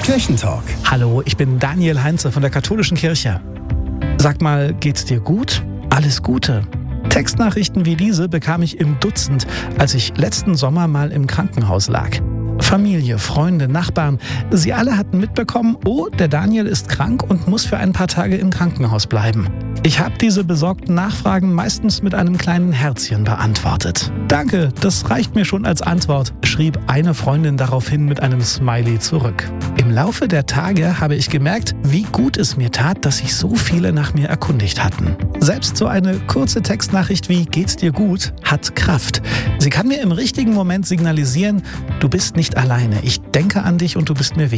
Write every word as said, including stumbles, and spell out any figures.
Kirchentalk. Hallo, ich bin Daniel Heinze von der Katholischen Kirche. Sag mal, geht's dir gut? Alles Gute. Textnachrichten wie diese bekam ich im Dutzend, als ich letzten Sommer mal im Krankenhaus lag. Familie, Freunde, Nachbarn, sie alle hatten mitbekommen, oh, der Daniel ist krank und muss für ein paar Tage im Krankenhaus bleiben. Ich habe diese besorgten Nachfragen meistens mit einem kleinen Herzchen beantwortet. Danke, das reicht mir schon als Antwort, schrieb eine Freundin daraufhin mit einem Smiley zurück. Im Laufe der Tage habe ich gemerkt, wie gut es mir tat, dass sich so viele nach mir erkundigt hatten. Selbst so eine kurze Textnachricht wie "Geht's dir gut?" hat Kraft. Sie kann mir im richtigen Moment signalisieren, du bist nicht alleine, ich denke an dich und du bist mir wichtig.